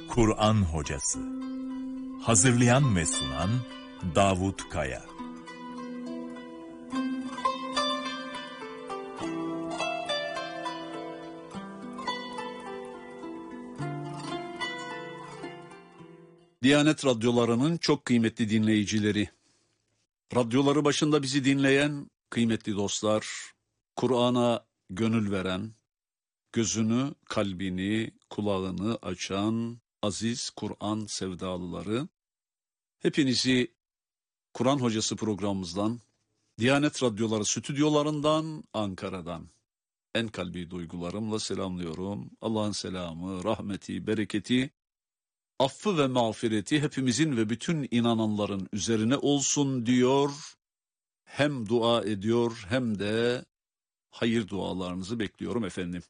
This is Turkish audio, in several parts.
Kur'an Hocası. Hazırlayan ve sunan Davut Kaya. Diyanet radyolarının çok kıymetli dinleyicileri, radyoları başında bizi dinleyen kıymetli dostlar, Kur'an'a gönül veren, gözünü, kalbini, kulağını açan aziz Kur'an sevdalıları, hepinizi Kur'an Hocası programımızdan, Diyanet radyoları stüdyolarından, Ankara'dan en kalbi duygularımla selamlıyorum. Allah'ın selamı, rahmeti, bereketi, affı ve mağfireti hepimizin ve bütün inananların üzerine olsun diyor. Hem dua ediyor hem de hayır dualarınızı bekliyorum efendim.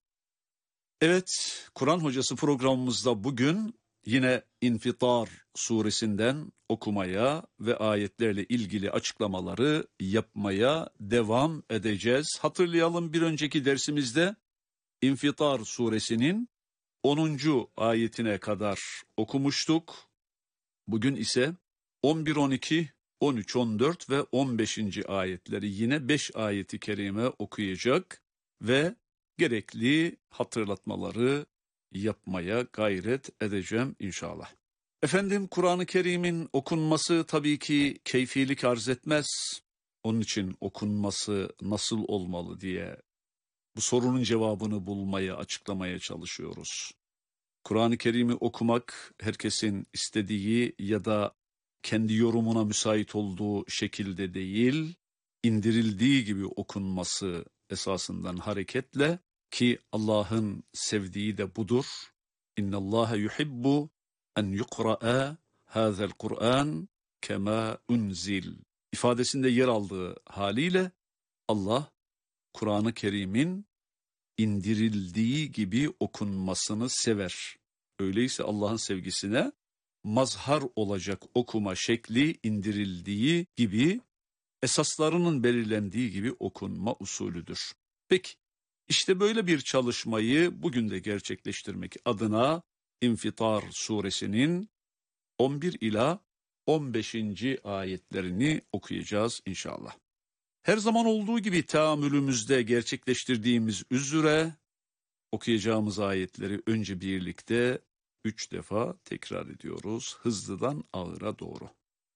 Evet, Kur'an Hocası programımızda bugün yine İnfitar suresinden okumaya ve ayetlerle ilgili açıklamaları yapmaya devam edeceğiz. Hatırlayalım, bir önceki dersimizde İnfitar suresinin 10. ayetine kadar okumuştuk. Bugün ise 11, 12, 13, 14 ve 15. ayetleri yine 5 ayeti kerime okuyacak ve gerekli hatırlatmaları yapmaya gayret edeceğim inşallah. Efendim, Kur'an-ı Kerim'in okunması tabii ki keyfilik arz etmez. Onun için okunması nasıl olmalı diye bu sorunun cevabını bulmaya, açıklamaya çalışıyoruz. Kur'an-ı Kerim'i okumak herkesin istediği ya da kendi yorumuna müsait olduğu şekilde değil, indirildiği gibi okunması esasından hareketle, ki Allah'ın sevdiği de budur. İnnallâhe yuhibbu en yukra'a hâzel Kur'an kemâ unzil ifadesinde yer aldığı haliyle Allah Kur'an-ı Kerim'in indirildiği gibi okunmasını sever. Öyleyse Allah'ın sevgisine mazhar olacak okuma şekli indirildiği gibi, esaslarının belirlendiği gibi okunma usulüdür. Peki, işte böyle bir çalışmayı bugün de gerçekleştirmek adına İnfitar suresinin 11 ila 15. ayetlerini okuyacağız inşallah. Her zaman olduğu gibi teamülümüzde gerçekleştirdiğimiz üzere okuyacağımız ayetleri önce birlikte 3 defa tekrar ediyoruz, hızlıdan ağıra doğru.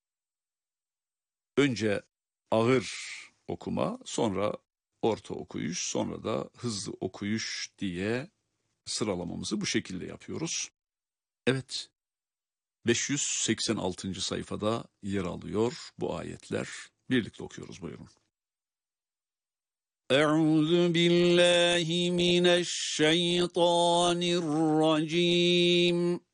Önce ağır okuma, sonra orta okuyuş, sonra da hızlı okuyuş diye sıralamamızı bu şekilde yapıyoruz. Evet, 586. sayfada yer alıyor bu ayetler. Birlikte okuyoruz, buyurun. Euzu billahi mineşşeytanirracim.